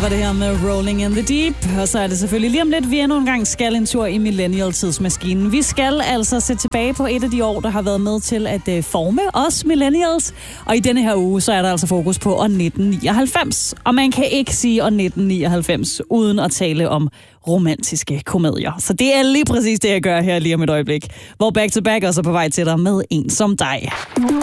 var det her med Rolling in the Deep. Og så er det selvfølgelig lige om lidt, vi endnu en gang skal en tur i millennial-tidsmaskinen. Vi skal altså se tilbage på et af de år, der har været med til at forme os millennials. Og i denne her uge, så er der altså fokus på år 1999. Og man kan ikke sige år 1999 uden at tale om romantiske komedier. Så det er lige præcis det, jeg gør her lige om et øjeblik. Hvor Back to Back også er på vej til dig med En som dig.